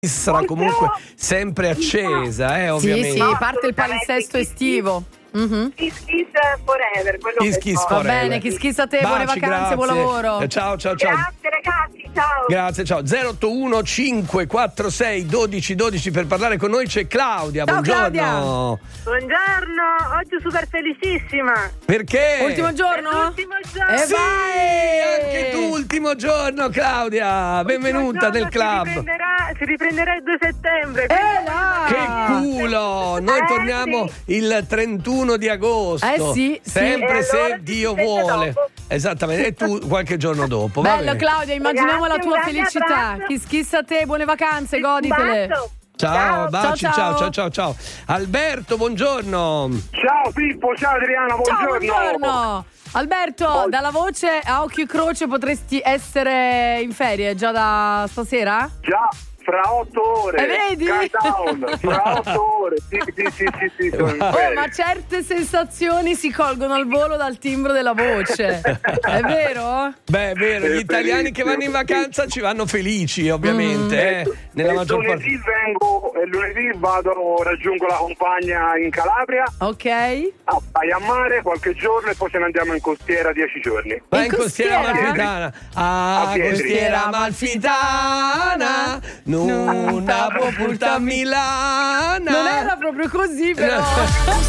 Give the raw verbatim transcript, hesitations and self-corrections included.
sarà comunque sempre accesa, eh, ovviamente. Sì, sì, parte il palinsesto estivo. Mm-hmm. Kiss Kiss Forever, quello Kiss che Kiss so. Forever. Va bene, Kiss Kiss a te, buone Baci, vacanze, buon grazie. lavoro. Ciao, ciao, ciao. Grazie ragazzi, ciao. Grazie, ciao. zero otto uno cinque quattro sei uno due uno due per parlare con noi c'è Claudia. Ciao, Buongiorno. Claudia. Buongiorno, oggi super felicissima. Perché? Ultimo giorno? È l'ultimo giorno. E Sì, vai! anche tu ultimo giorno, Claudia. Benvenuta L'ultimo nel club. giorno Si riprenderà, si riprenderà il due settembre. Eh là! Che culo! Noi Eh, torniamo sì. il trentuno di agosto. Eh sì, sì. Sempre E se allora ci Dio si sente vuole. dopo. Esattamente, e tu qualche giorno dopo. va Bello bene. Claudia, immaginiamo Grazie, la tua un grande felicità. abbraccio. Kiss Kiss a te, buone vacanze, Un goditele. bacio. Ciao, baci, ciao, ciao, ciao. ciao, ciao, ciao. Alberto, buongiorno. Ciao Pippo, ciao Adriana, Ciao, buongiorno. buongiorno. Alberto, dalla voce a occhio e croce potresti essere in ferie già da stasera? Già, fra otto ore. E vedi? Countdown, fra otto ore. Sì, sì, sì, sì, sì, sono in Oh, ferie. ma certe sensazioni si colgono al volo dal timbro della voce. È vero? Beh, è vero, gli È italiani che vanno in vacanza ci vanno felici, ovviamente, eh, nella E maggior parte. lunedì vengo, e lunedì vado, raggiungo la compagna in Calabria, Ok. a vai a mare qualche giorno e poi ce ne andiamo in costiera dieci giorni. Vai In in costiera costiera? amalfitana. Ah, A Pietri. costiera amalfitana. Non può portare a Milano. Non era proprio così, però. No.